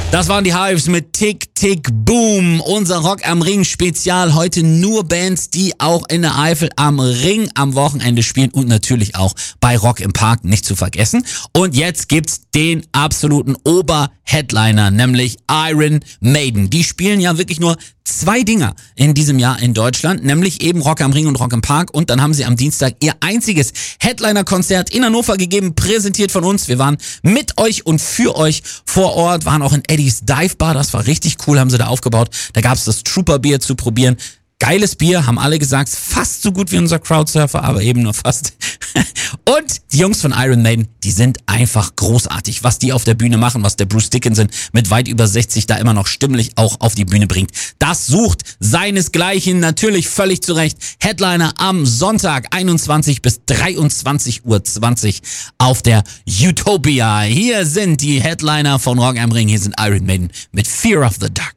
Das waren die Hives mit Tick, Tick, Boom. Unser Rock am Ring Spezial. Heute nur Bands, die auch in der Eifel am Ring am Wochenende spielen und natürlich auch bei Rock im Park nicht zu vergessen. Und jetzt gibt's den absoluten Oberheadliner, nämlich Iron Maiden. Die spielen ja wirklich nur 2 Dinger in diesem Jahr in Deutschland, nämlich eben Rock am Ring und Rock im Park. Und dann haben sie am Dienstag ihr einziges Headliner-Konzert in Hannover gegeben, präsentiert von uns. Wir waren mit euch und für euch vor Ort, waren auch in Eddies Dive Bar. Das war richtig cool, haben sie da aufgebaut. Da gab's das Trooper Bier zu probieren. Geiles Bier, haben alle gesagt, fast so gut wie unser Crowdsurfer, aber eben nur fast. Und die Jungs von Iron Maiden, die sind einfach großartig, was die auf der Bühne machen, was der Bruce Dickinson mit weit über 60 da immer noch stimmlich auch auf die Bühne bringt. Das sucht seinesgleichen, natürlich völlig zu Recht. Headliner am Sonntag 21 bis 23:20 Uhr auf der Utopia. Hier sind die Headliner von Rock am Ring, hier sind Iron Maiden mit Fear of the Dark.